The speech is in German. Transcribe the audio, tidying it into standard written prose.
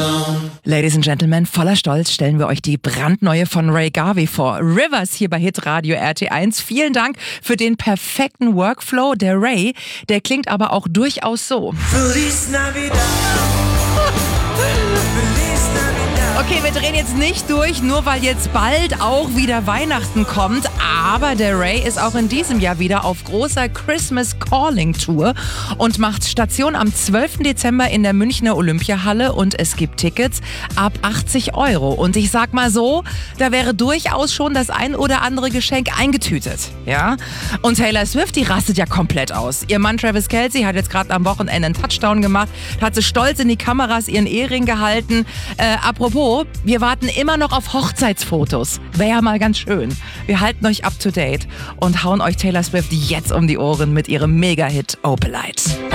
Ladies and Gentlemen, voller Stolz stellen wir euch die brandneue von Ray Garvey vor. Rivers hier bei Hitradio RT1. Vielen Dank für den perfekten Workflow. Der Ray, der klingt aber auch durchaus so. Feliz Navidad. Okay, wir drehen jetzt nicht durch, nur weil jetzt bald auch wieder Weihnachten kommt. Aber der Ray ist auch in diesem Jahr wieder auf großer Christmas Calling Tour und macht Station am 12. Dezember in der Münchner Olympiahalle und es gibt Tickets ab 80 Euro. Und ich sag mal so, da wäre durchaus schon das ein oder andere Geschenk eingetütet. Ja? Und Taylor Swift, die rastet ja komplett aus. Ihr Mann Travis Kelce hat jetzt gerade am Wochenende einen Touchdown gemacht, hat sie stolz in die Kameras ihren Ehering gehalten. Apropos, wir warten immer noch auf Hochzeitsfotos. Wäre ja mal ganz schön. Wir halten euch up to date und hauen euch Taylor Swift jetzt um die Ohren mit ihrem Mega-Hit Opalite.